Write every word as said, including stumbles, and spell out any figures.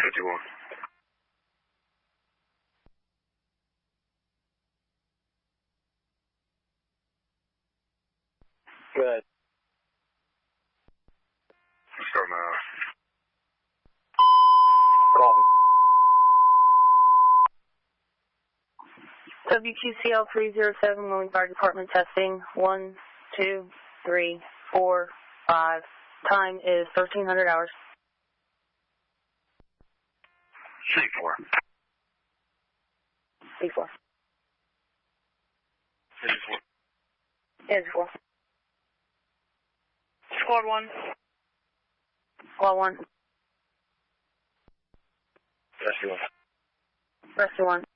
fifty-one. Good. Let's go now. Call me. W Q C L three zero seven, Willing Fire Department testing. One, two, three, four, five. Time is thirteen hundred hours. C four. C four. C four. Is four. Squad one. Squad one. Rescue one. Rescue one.